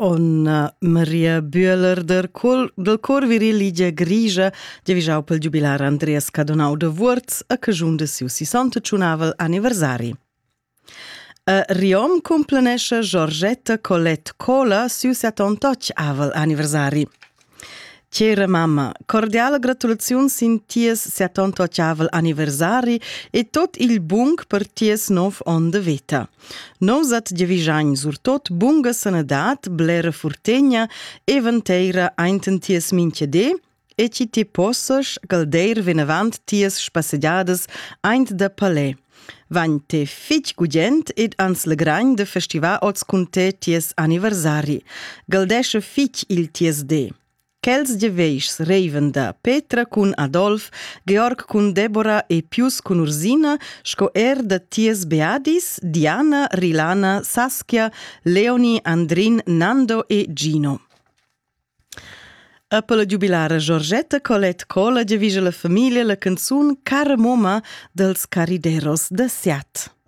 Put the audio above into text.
Maria Bühler del cor viril Ligia Grigia, giavischau pel giubilar Andreas Cadonau de Wurz a cagiun de siu 60 anniversari. A Riom cumplenescha Georgetta Colette Cola siu 78 anniversari. C'era mamma, cordiale gratulaziuns in ties 78 anniversari e tot il bung per ties 9 on de veta. Nosat giavischagn surtot bunga sanedat, blera furtegna, eventeira einten ties minchede e ci te possas galdeir venavant ties spasseggiadas eint da palais. Vagn te fitg gugent ed ans le gragn de festivar oz cun te ties anniversari. Galdescha fitg il ties de. Chels giaveischs reiven da Petra cun Adolf, Georg cun Deborah e Pius cun Ursina, sco da ties Beadis, Diana, Rilana, Saskia, Leonie, Andrin, Nando e Gino. Per la giubilara Georgetta Colette Cola giavischa la famiglia la canzun Cara Moma dels Carideros da Siat.